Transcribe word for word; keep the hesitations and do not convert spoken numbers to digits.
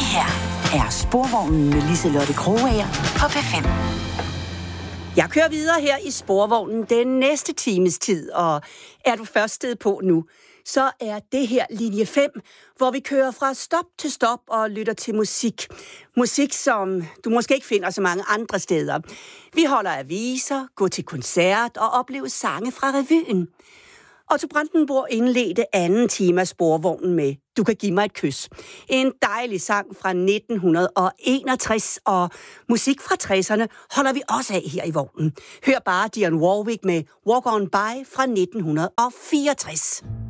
her er Sporvognen med Liselotte Krogager på P fem. Jeg kører videre her i Sporvognen den næste times tid, og er du først sted på nu, så er det her linje fem, hvor vi kører fra stop til stop og lytter til musik. Musik, som du måske ikke finder så mange andre steder. Vi holder aviser, går til koncert og oplever sange fra revyen. Otto Brandenburg indledte anden time af Sporvognen med Du kan give mig et kys. En dejlig sang fra nitten enogtres, og musik fra tresserne holder vi også af her i vognen. Hør bare Dionne Warwick med Walk On By fra nitten fireogtres.